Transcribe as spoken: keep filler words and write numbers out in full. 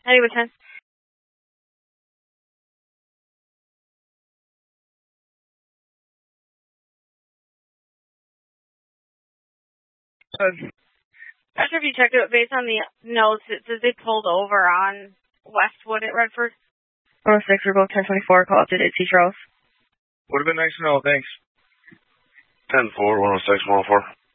Heading with ten. After if you checked it based on the notes, it says they pulled over on Westwood at Redford. one oh six, we're both ten twenty-four, call up to Dixie Charles. Would have been nice to know, thanks. ten four, one oh six, one oh four.